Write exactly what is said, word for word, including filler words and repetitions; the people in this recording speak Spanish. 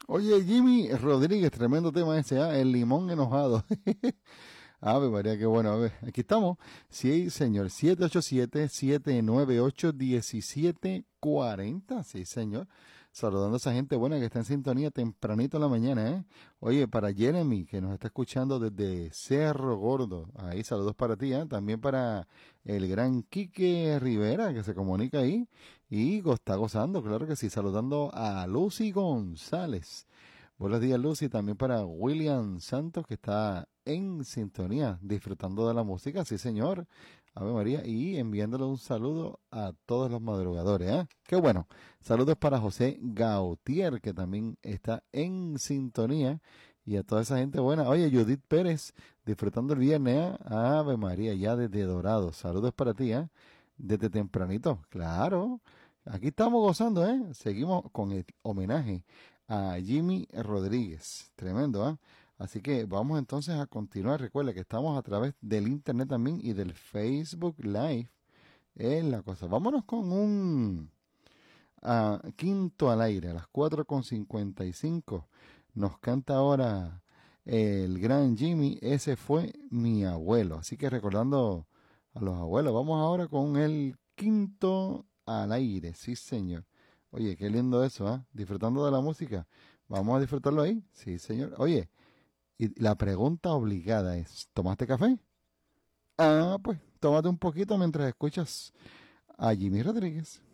Oye, Jimmy Rodríguez, tremendo tema ese, ¿ah? El limón enojado. Ave María, qué bueno. A ver, aquí estamos. Sí, señor. siete ocho siete, siete nueve ocho, uno siete cuatro cero. Sí, señor. Saludando a esa gente buena que está en sintonía tempranito en la mañana, ¿eh? Oye, para Jeremy, que nos está escuchando desde Cerro Gordo. Ahí, saludos para ti, ¿eh? También para el gran Quique Rivera, que se comunica ahí. Y go- está gozando, claro que sí. Saludando a Lucy González. Buenos días, Lucy. También para William Santos, que está en sintonía, disfrutando de la música. Sí, señor. Ave María. Y enviándole un saludo a todos los madrugadores. ¿Eh? Qué bueno. Saludos para José Gautier, que también está en sintonía. Y a toda esa gente buena. Oye, Judith Pérez, disfrutando el viernes. ¿Eh? Ave María, ya desde Dorado. Saludos para ti, ¿eh? Desde tempranito. Claro. Aquí estamos gozando, ¿eh? Seguimos con el homenaje a Jimmy Rodríguez. Tremendo, ¿ah? Así que vamos entonces a continuar. Recuerda que estamos a través del internet también y del Facebook Live. Es la cosa. Vámonos con un ah, quinto al aire a las cuatro con cincuenta y cinco. Nos canta ahora el gran Jimmy. Ese fue mi abuelo. Así que recordando a los abuelos, vamos ahora con el quinto al aire. Sí, señor. Oye, qué lindo eso, ¿ah? Disfrutando de la música. Vamos a disfrutarlo ahí. Sí, señor. Oye, y la pregunta obligada es, ¿tomaste café? Ah, pues, tómate un poquito mientras escuchas a Jimmy Rodríguez.